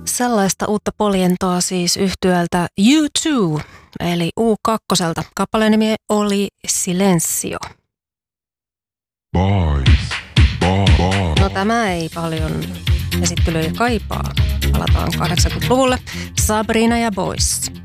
Sellaista uutta poljentoa siis yhtyöltä U2, eli U2. Kappaleen nimi oli Silencio. Boys. No tämä ei paljon esittelyä kaipaa. Palataan 80-luvulle. Sabrina ja Boys.